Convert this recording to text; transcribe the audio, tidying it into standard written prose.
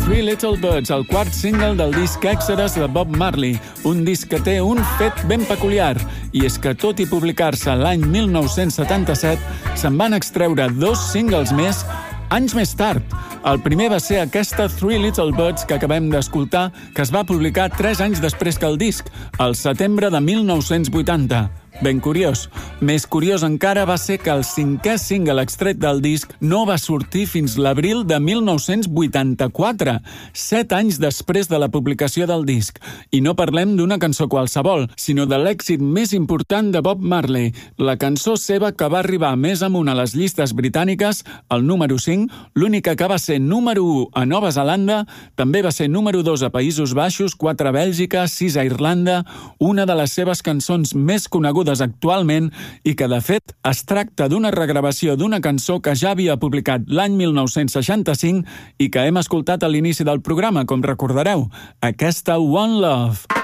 Three Little Birds, el quart single del disc Exodus de Bob Marley, un disc que té un fet ben peculiar, i és que tot i publicar-se l'any 1977, se'n van extreure 2 singles més anys més tard. El primer va ser aquesta Three Little Birds que acabem d'escoltar, que es va publicar 3 anys després que el disc, al setembre de 1980. Ben curiós. Més curiós encara va ser que el 5è single extret del disc no va sortir fins l'abril de 1984, 7 anys després de la publicació del disc. I no parlem d'una cançó qualsevol, sinó de l'èxit més important de Bob Marley, la cançó seva que va arribar més amunt a les llistes britàniques, el número 5, l'única que va ser número 1 a Nova Zelanda, també va ser número 2 a Països Baixos, 4 a Bèlgica, 6 a Irlanda, una de les seves cançons més conegudes actualment i que, de fet, es tracta d'una regravació d'una cançó que ja havia publicat l'any 1965 i que hem escoltat a l'inici del programa, com recordareu, aquesta One Love.